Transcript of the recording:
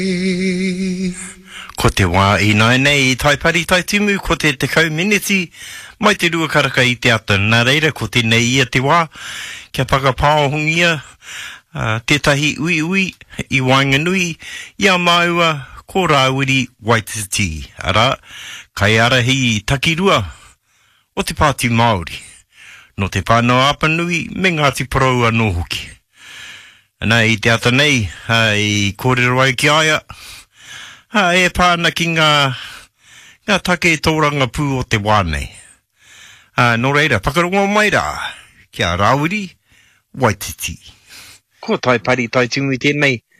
Ko te wā I nai nei, tai pari tai timu, ko te kau miniti, mai te rua karaka I te ata. Nā reira, ko te nei ia te wā, kia whakapāhongia, tētahi ui I Wainganui, ia maua, ko Rāwiri Waititi. Ara, kai arahi I takirua, o te Pāti Māori. No te whānau apanui, me Ngāti Porou anō hoki. Nā I te ata nei, I kōrero ai ki aia, e pāna ki ngā take tōranga pū o te wānei. Nō reira, whakarongo mai rā, kia Rāwiri Waititi. Ko tai pari tai timu I tēnei,